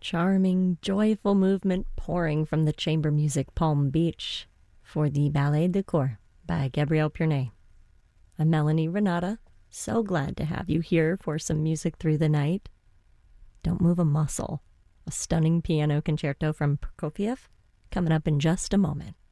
Charming, joyful movement pouring from the chamber music Palm Beach for the Ballet de Cour by Gabrielle Purnay. I'm Melanie Renata. So glad to have you here for some music through the night. Don't move a muscle. A stunning piano concerto from Prokofiev coming up in just a moment.